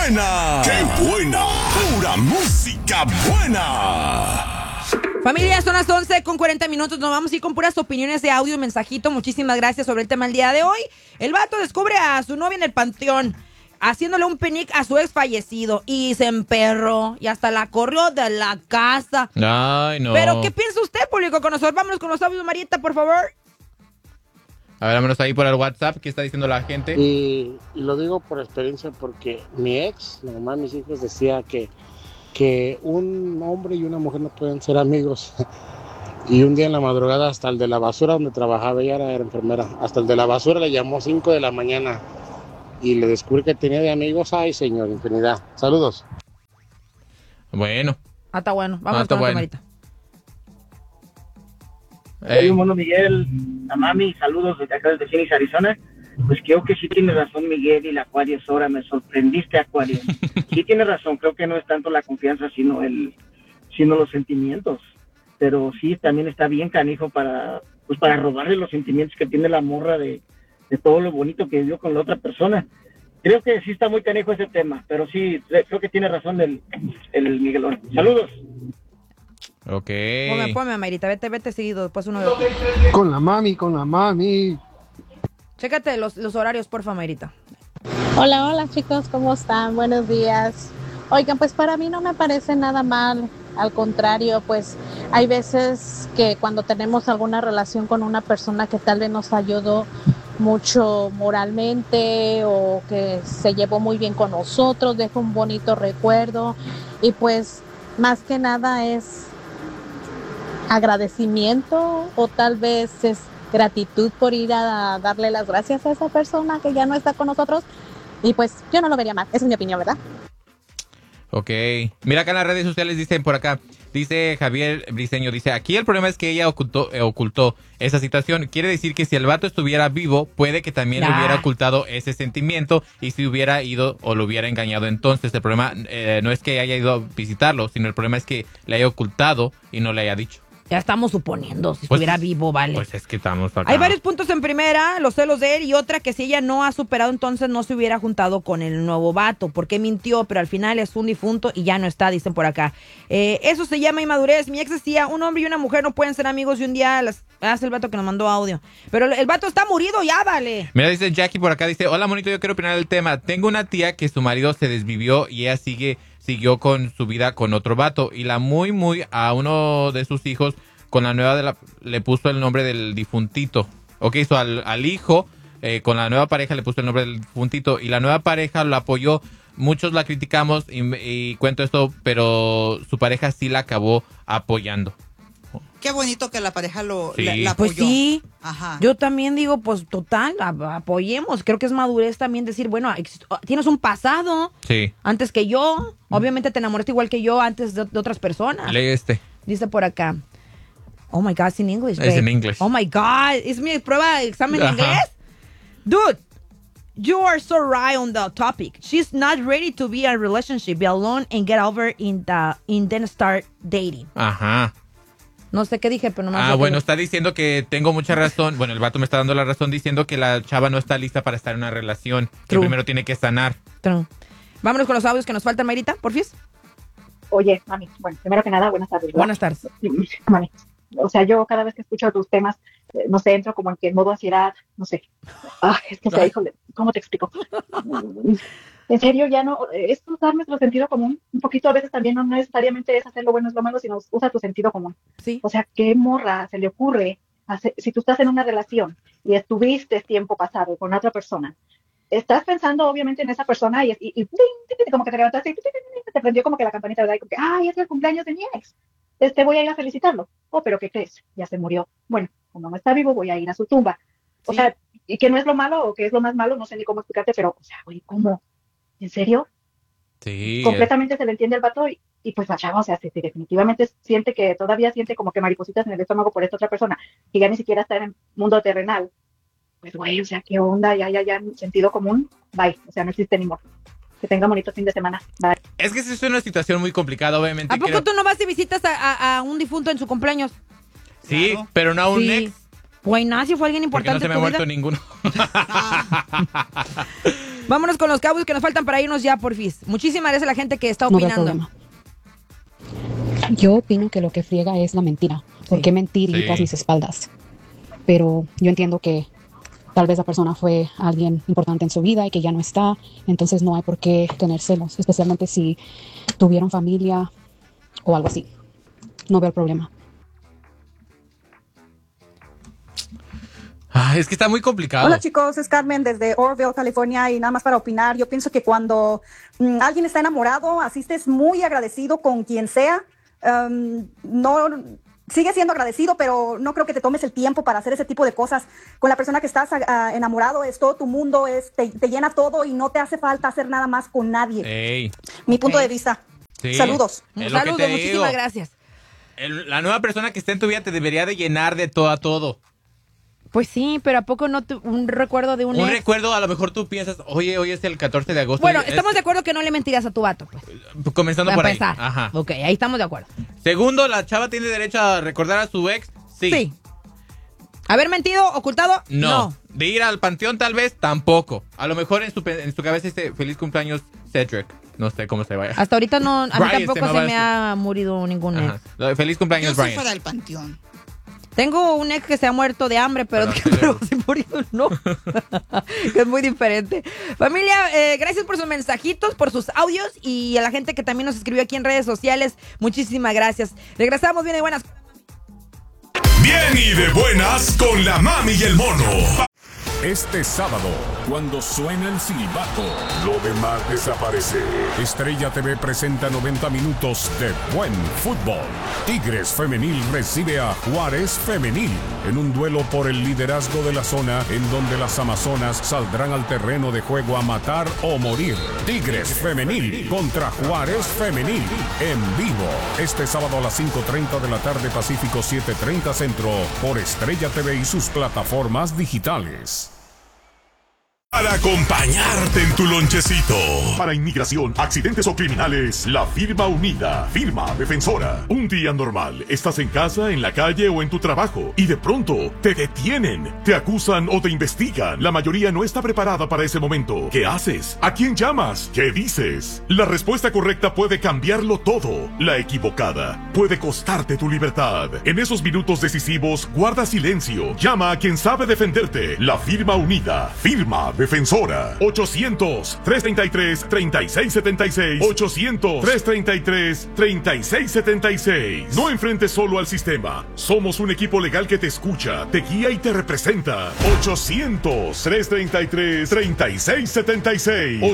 buena! ¡Qué buena! ¡Pura música buena! Familia, son las 11:40. Nos vamos a ir con puras opiniones de audio y mensajito. Muchísimas gracias sobre el tema del día de hoy. El vato descubre a su novia en el panteón, haciéndole un picnic a su ex fallecido. Y se emperró y hasta la corrió de la casa. Ay, no. Pero, ¿qué piensa usted, público conocedor? Vámonos con los audios, Marieta, por favor. A ver, vámonos ahí por el WhatsApp. ¿Qué está diciendo la gente? Y lo digo por experiencia porque mi ex, la mamá de mis hijos, decía que un hombre y una mujer no pueden ser amigos. Y un día en la madrugada, hasta el de la basura donde trabajaba, ella era enfermera, hasta el de la basura le llamó 5 de la mañana y le descubrí que tenía de amigos. Ay, señor, infinidad. Saludos. Bueno. Está bueno. Vamos con la camarita. Hey, bueno, Miguel, a mami, saludos desde acá desde Phoenix, Arizona. Pues creo que sí tiene razón Miguel y la Acuario Sora, me sorprendiste, Acuario. Sí tiene razón, creo que no es tanto la confianza, sino los sentimientos. Pero sí, también está bien canijo para robarle los sentimientos que tiene la morra de todo lo bonito que vivió con la otra persona. Creo que sí está muy canijo ese tema, pero sí, creo que tiene razón el Miguelón. Saludos. Ok. Ponme, Mayrita, vete seguido, después uno de otro. Con la mami. Chécate los horarios, porfa, Mayrita. Hola chicos, ¿cómo están? Buenos días. Oigan, pues para mí no me parece nada mal, al contrario, pues hay veces que cuando tenemos alguna relación con una persona que tal vez nos ayudó mucho moralmente o que se llevó muy bien con nosotros, deja un bonito recuerdo y pues más que nada es agradecimiento o tal vez es gratitud por ir a darle las gracias a esa persona que ya no está con nosotros y pues yo no lo vería mal, esa es mi opinión, ¿verdad? Ok, mira acá en las redes sociales dicen por acá, dice Javier Briseño, dice, aquí el problema es que ella ocultó esa situación, quiere decir que si el vato estuviera vivo, puede que también le hubiera ocultado ese sentimiento y si hubiera ido o lo hubiera engañado. Entonces el problema no es que haya ido a visitarlo, sino el problema es que le haya ocultado y no le haya dicho. Ya estamos suponiendo, si estuviera vivo, vale. Pues es que estamos acá. Hay varios puntos en primera, los celos de él, y otra que si ella no ha superado, entonces no se hubiera juntado con el nuevo vato. Porque mintió, pero al final es un difunto y ya no está, dicen por acá. Eso se llama inmadurez. Mi ex decía, un hombre y una mujer no pueden ser amigos y un día hace el vato que nos mandó audio. Pero el vato está murido ya, vale. Mira, dice Jackie por acá, dice, hola, monito, yo quiero opinar del tema. Tengo una tía que su marido se desvivió y ella siguió con su vida con otro vato. Y a uno de sus hijos con la nueva le puso el nombre del difuntito. Ok, hizo al hijo, con la nueva pareja le puso el nombre del difuntito y la nueva pareja lo apoyó. Muchos la criticamos y cuento esto, pero su pareja sí la acabó apoyando. Qué bonito que la pareja la apoyó. Pues sí. Ajá. Yo también digo, pues total, apoyemos. Creo que es madurez también decir, bueno, tienes un pasado. Sí. Antes que yo. Obviamente te enamoraste igual que yo antes de otras personas. Lee este. Dice por acá. Oh my God, it's in English, babe. Es en inglés. Oh my God, ¿es mi prueba de examen de inglés? Dude, you are so right on the topic. She's not ready to be in a relationship, be alone and get over and then start dating. Ajá. No sé qué dije, pero nomás... Bueno, está diciendo que tengo mucha razón. Bueno, el vato me está dando la razón diciendo que la chava no está lista para estar en una relación. Que primero tiene que sanar. True. Vámonos con los audios que nos faltan, Mayrita, porfis. Oye, mami, bueno, primero que nada, buenas tardes, ¿verdad? Buenas tardes. Mami, o sea, yo cada vez que escucho tus temas, no sé, entro como en que en modo ansiedad, no sé. Es que, o sea, híjole, ¿cómo te explico? En serio, ya no, es darme tu sentido común. Un poquito a veces también no necesariamente es hacer lo bueno es lo malo, sino usa tu sentido común. Sí. O sea, ¿qué morra se le ocurre si tú estás en una relación y estuviste tiempo pasado con otra persona? Estás pensando obviamente en esa persona y como que te levantaste y te prendió como que la campanita, ¿verdad? Y como que, ay, es el cumpleaños de mi ex. Voy a ir a felicitarlo. Oh, pero ¿qué crees? Ya se murió. Bueno, como no está vivo, voy a ir a su tumba. O sea, y que no es lo malo o que es lo más malo, no sé ni cómo explicarte, pero, o sea, güey, ¿cómo? ¿En serio? Sí. Completamente se le entiende al vato y pues la chava, o sea, si definitivamente todavía siente como que maripositas en el estómago por esta otra persona, que ya ni siquiera está en el mundo terrenal, pues güey, o sea, ¿qué onda? Ya, sentido común, bye, o sea, no existe ni modo. Que tenga bonito fin de semana, bye. Es que es una situación muy complicada, obviamente. ¿A poco tú no vas y visitas a un difunto en su cumpleaños? Sí, claro. Pero no a un ex. O a Ignacio, fue alguien importante. Porque no se me ha muerto ninguno. Vámonos con los Cowboys que nos faltan para irnos ya, porfis. Muchísimas gracias a la gente que está opinando. Yo opino que lo que friega es la mentira. ¿Por qué mentir tras mis espaldas? Pero yo entiendo que tal vez la persona fue alguien importante en su vida y que ya no está, entonces no hay por qué tener celos, especialmente si tuvieron familia o algo así. No veo el problema. Es que está muy complicado. Hola chicos, es Carmen desde Orville, California, y nada más para opinar, yo pienso que cuando alguien está enamorado, así estés muy agradecido con quien sea, no... Sigue siendo agradecido, pero no creo que te tomes el tiempo para hacer ese tipo de cosas. Con la persona que estás enamorado, es todo tu mundo, te llena todo y no te hace falta hacer nada más con nadie. Ey. Mi punto de vista. Sí. Saludos. Saludos, muchísimas gracias. La nueva persona que está en tu vida te debería de llenar de todo a todo. Pues sí, pero ¿a poco no un recuerdo de un ex? Recuerdo, a lo mejor tú piensas, oye, hoy es el 14 de agosto. Bueno, estamos de acuerdo que no le mentirías a tu vato, pues. Comenzando por ahí. Ajá. Ok, ahí estamos de acuerdo. Segundo, ¿la chava tiene derecho a recordar a su ex? Sí. ¿Haber mentido, ocultado? No. ¿De ir al panteón tal vez? Tampoco. A lo mejor en su cabeza dice, feliz cumpleaños, Cedric. No sé cómo se vaya. Hasta ahorita no, a mí tampoco se me ha murido ningún ex. Feliz cumpleaños, Yo Brian. fuera del panteón. Tengo un ex que se ha muerto de hambre, pero se murió no. Que es muy diferente. Familia, gracias por sus mensajitos, por sus audios y a la gente que también nos escribió aquí en redes sociales. Muchísimas gracias. Regresamos bien y buenas. Bien y de buenas con la mami y el mono. Este sábado, cuando suena el silbato, lo demás desaparece. Estrella TV presenta 90 minutos de buen fútbol. Tigres Femenil recibe a Juárez Femenil en un duelo por el liderazgo de la zona en donde las amazonas saldrán al terreno de juego a matar o morir. Tigres Femenil contra Juárez Femenil en vivo. Este sábado a las 5:30 de la tarde Pacífico 7:30 Centro por Estrella TV y sus plataformas digitales. Para acompañarte en tu lonchecito. Para inmigración, accidentes o criminales, la firma unida. Firma defensora. Un día normal, estás en casa, en la calle o en tu trabajo y de pronto te detienen, te acusan o te investigan. La mayoría no está preparada para ese momento. ¿Qué haces? ¿A quién llamas? ¿Qué dices? La respuesta correcta puede cambiarlo todo. La equivocada puede costarte tu libertad. En esos minutos decisivos, guarda silencio. Llama a quien sabe defenderte. La firma unida. Firma defensora. 800-333-3676. 800-333-3676. No enfrentes solo al sistema. Somos un equipo legal que te escucha, te guía y te representa. 800-333-3676.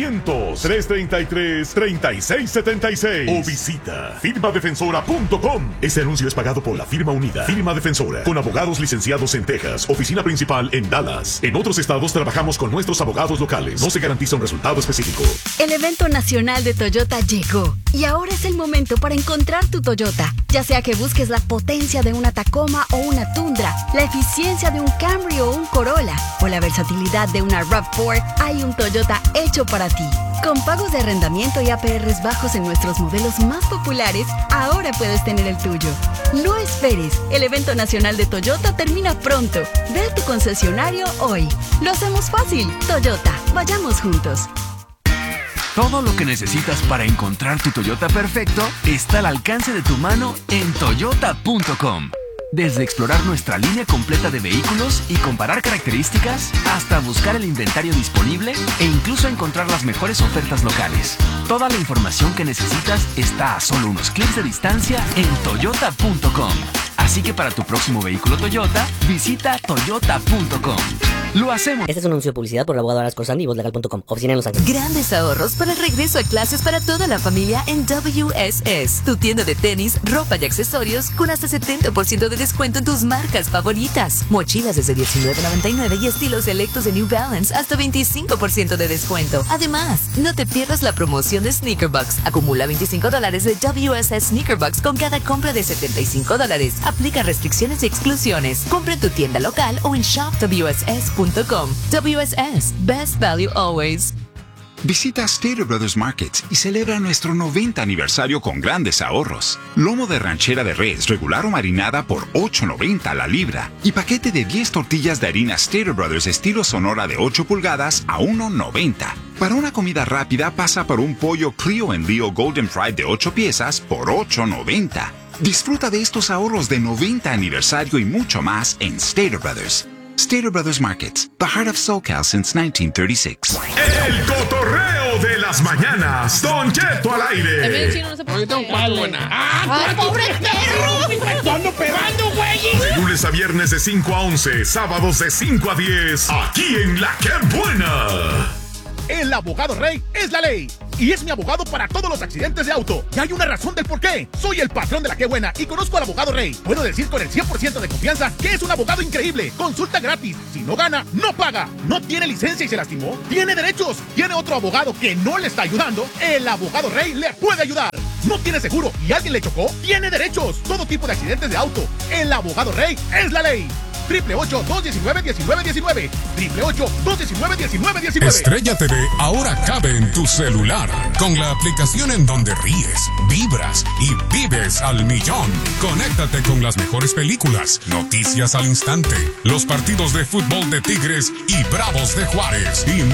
800-333-3676. O visita firmadefensora.com. Este anuncio es pagado por la firma unida. Firma defensora. Con abogados licenciados en Texas. Oficina principal en Dallas. En otros estados trabajamos con nuestros abogados locales. No se garantiza un resultado específico. El evento nacional de Toyota llegó y ahora es el momento para encontrar tu Toyota. Ya sea que busques la potencia de una Tacoma o una Tundra, la eficiencia de un Camry o un Corolla o la versatilidad de una RAV4, hay un Toyota hecho para ti. Con pagos de arrendamiento y APRs bajos en nuestros modelos más populares, ahora puedes tener el tuyo. No esperes, el evento nacional de Toyota termina pronto. Ve a tu concesionario hoy. Lo hacemos fácil. Toyota, vayamos juntos. Todo lo que necesitas para encontrar tu Toyota perfecto está al alcance de tu mano en toyota.com. Desde explorar nuestra línea completa de vehículos y comparar características, hasta buscar el inventario disponible e incluso encontrar las mejores ofertas locales. Toda la información que necesitas está a solo unos clics de distancia en toyota.com. Así que para tu próximo vehículo Toyota, visita toyota.com. Lo hacemos. Este es un anuncio de publicidad por el abogado Aras Corsandi y vozlegal.com. Oficina en Los Ángeles. Grandes ahorros para el regreso a clases para toda la familia en WSS. Tu tienda de tenis, ropa y accesorios con hasta 70% de descuento en tus marcas favoritas. Mochilas desde $19.99 y estilos selectos de New Balance hasta 25% de descuento. Además, no te pierdas la promoción de Sneakerbucks. Acumula $25 de WSS Sneakerbucks con cada compra de $75. Aplica restricciones y exclusiones. Compra en tu tienda local o en shopwss.com. WSS, best value always. Visita Stater Brothers Markets y celebra nuestro 90 aniversario con grandes ahorros. Lomo de ranchera de res regular o marinada por $8.90 la libra. Y paquete de 10 tortillas de harina Stater Brothers estilo Sonora de 8 pulgadas a $1.90. Para una comida rápida pasa por un pollo Clio en Leo Golden Fried de 8 piezas por $8.90. Disfruta de estos ahorros de 90 aniversario y mucho más en Stater Brothers. Stater Brothers Markets, the heart of SoCal since 1936. El cotorreo de las mañanas. Don Cheto al aire. ¡Ah, pobre perro! ¡Ando pegando, güey! De lunes a viernes de 5 a 11, sábados de 5 a 10, aquí en La Que Buena. El abogado Rey es la ley. Y es mi abogado para todos los accidentes de auto. Y hay una razón del por qué. Soy el patrón de La Que Buena y conozco al abogado Rey. Puedo decir con el 100% de confianza que es un abogado increíble. Consulta gratis. Si no gana, no paga. No tiene licencia y se lastimó. Tiene derechos. Tiene otro abogado que no le está ayudando. El abogado Rey le puede ayudar. No tiene seguro y alguien le chocó. Tiene derechos. Todo tipo de accidentes de auto. El abogado Rey es la ley. 888-219-1919. 888-219-1919. Estrella TV ahora cabe en tu celular con la aplicación en donde ríes, vibras y vives al millón. Conéctate con las mejores películas, noticias al instante, los partidos de fútbol de Tigres y Bravos de Juárez y